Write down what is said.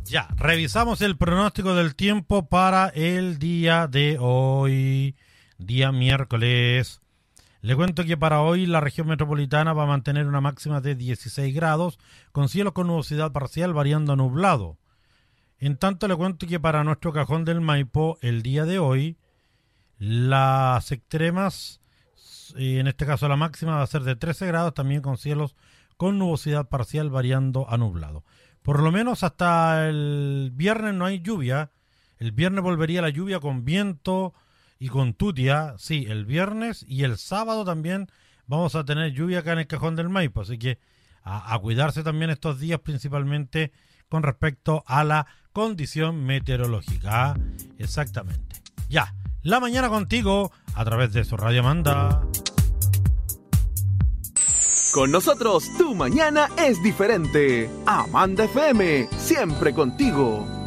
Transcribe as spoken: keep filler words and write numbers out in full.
Ya, revisamos el pronóstico del tiempo para el día de hoy, día miércoles. Le cuento que para hoy la región metropolitana va a mantener una máxima de dieciséis grados, con cielo con nubosidad parcial variando a nublado. En tanto, le cuento que para nuestro cajón del Maipo, el día de hoy, las extremas, en este caso la máxima va a ser de trece grados, también con cielos con nubosidad parcial variando a nublado. Por lo menos hasta el viernes no hay lluvia. El viernes volvería la lluvia con viento y con tutia. Sí, el viernes y el sábado también vamos a tener lluvia acá en el cajón del Maipo. Así que a, a cuidarse también estos días, principalmente con respecto a la condición meteorológica. Exactamente. Ya, la mañana contigo a través de su Radio Amanda. Con nosotros, tu mañana es diferente. Amanda F M, siempre contigo.